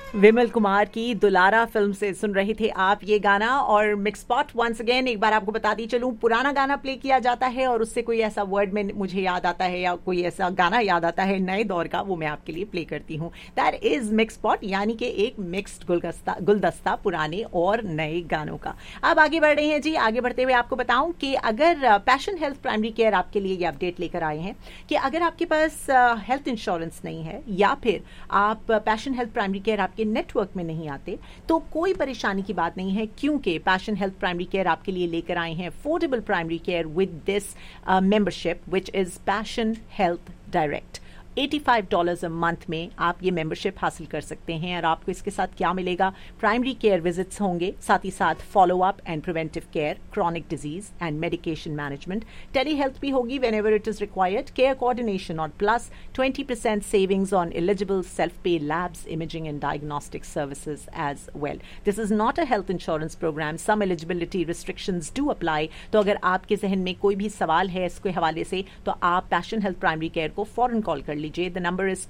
विमल कुमार की दुलारा फिल्म से सुन रहे थे आप ये गाना। और मिक्स पॉट वंस अगेन एक बार आपको बताती चलूं, पुराना गाना प्ले किया जाता है और उससे कोई ऐसा वर्ड में मुझे याद आता है या कोई ऐसा गाना याद आता है नए दौर का, वो मैं आपके लिए प्ले करती हूँ। दैट इज मिक्स पॉट, यानी कि एक मिक्स्ड गुलदस्ता पुराने और नए गानों का। अब आगे बढ़ रहे हैं जी। आगे बढ़ते हुए आपको बताऊं कि अगर पैशन हेल्थ प्राइमरी केयर आपके लिए ये अपडेट लेकर आए हैं कि अगर आपके पास हेल्थ इंश्योरेंस नहीं है या फिर आप पैशन हेल्थ प्राइमरी केयर आपके नेटवर्क में नहीं आते, तो कोई परेशानी की बात नहीं है, क्योंकि पैशन हेल्थ प्राइमरी केयर आपके लिए लेकर आए हैं affordable primary care with this membership which is passion health direct. $85 a month में आप ये मेंबरशिप हासिल कर सकते हैं। और आपको इसके साथ क्या मिलेगा? प्राइमरी केयर विजिट्स होंगे, साथ ही साथ follow up and preventive care, chronic disease and medication management, tele health भी होगी when ever it is required, care coordination और plus 20% savings on eligible self पे labs, imaging and diagnostic services as well. This is not a health insurance programme, some eligibility restrictions do apply. तो अगर आपके जहन में कोई भी सवाल है इसके हवाले से, तो आप पैशन हेल्थ प्राइमरी केयर को फौरन कॉल कर लीजिए। The number is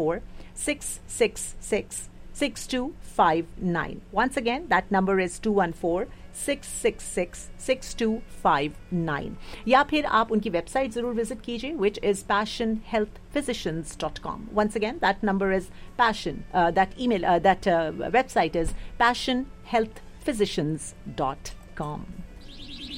214-666-6259. Once again, that number is 214-666-6259. या फिर आप उनकी वेबसाइट जरूर विजिट कीजिए, which is passionhealthphysicians.com. Once again, that number is that website is passionhealthphysicians.com.